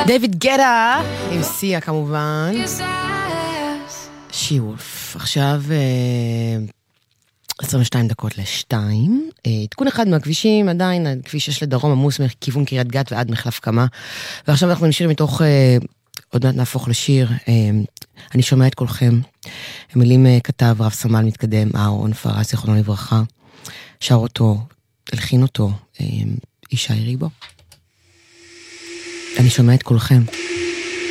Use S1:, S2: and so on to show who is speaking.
S1: דיוויד גטה עם סיה כמובן, שיוולף. עכשיו 22 דקות ל-2. עדכון אחד מהכבישים, עדיין הכביש 6 לדרום עמוס מכיוון קריית גת ועד מחלף קמה, ועכשיו אנחנו נשאיר מתוך עוד מעט נהפוך לשיר אני שומע את כולכם, מילים כתב רב סמל מתקדם אהרון פרס זיכרונו לברכה, שר אותו, הלחין אותו ישי ריבו. אני שומע את כולכם.